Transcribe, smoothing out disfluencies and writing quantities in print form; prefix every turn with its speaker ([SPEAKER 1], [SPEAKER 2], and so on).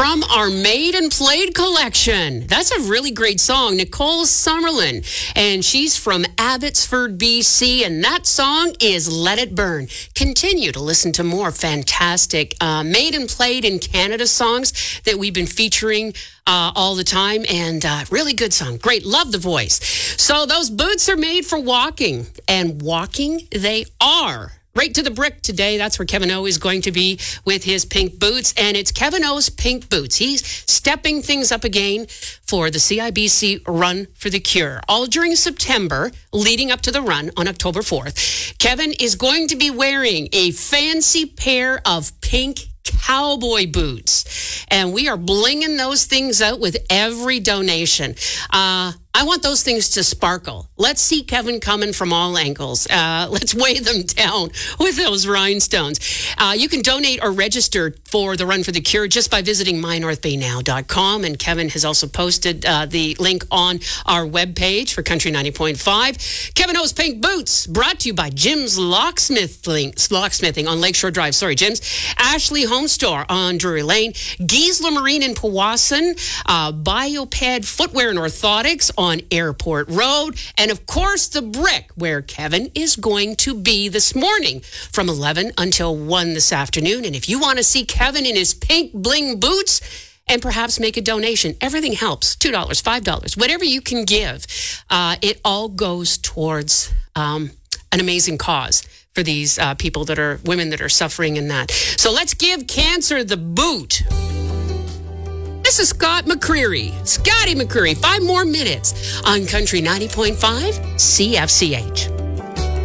[SPEAKER 1] from our Made and Played collection. That's a really great song. Nicole Summerlin, and she's from Abbotsford, BC, and that song is Let It Burn. Continue to listen to more fantastic Made and Played in Canada songs that we've been featuring all the time, and really good song. Great. Love the voice. So those boots are made for walking, and walking they are. Right to the Brick today. That's where Kevin O is going to be with his pink boots. And it's Kevin O's pink boots. He's stepping things up again for the CIBC Run for the Cure. All during September, leading up to the run on October 4th, Kevin is going to be wearing a fancy pair of pink cowboy boots. And we are blinging those things out with every donation. I want those things to sparkle. Let's see Kevin coming from all angles. Let's weigh them down with those rhinestones. You can donate or register for the Run for the Cure just by visiting mynorthbaynow.com. And Kevin has also posted the link on our webpage for Country 90.5. Kevin O's Pink Boots, brought to you by Jim's Locksmithing on Lakeshore Drive. Sorry, Jim's. Ashley Home Store on Drury Lane. Giesler Marine in Powassan. Bioped Footwear and Orthotics on Airport Road, and of course the Brick, where Kevin is going to be this morning from 11 until 1 this afternoon. And if you want to see Kevin in his pink bling boots and perhaps make a donation, everything helps. $2, $5, whatever you can give. It all goes towards an amazing cause for these people that are women that are suffering in that. So let's give cancer the boot. This is Scott McCreery. Scotty McCreery, 5 more minutes on Country 90.5 CFCH.